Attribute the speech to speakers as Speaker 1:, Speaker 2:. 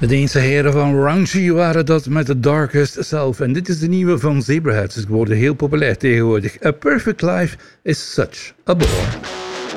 Speaker 1: De Deense heren van Raunchy waren dat met The Darkest Self. En dit is de nieuwe van Zebraheads. Ze worden heel populair tegenwoordig. A Perfect Life is such a bore.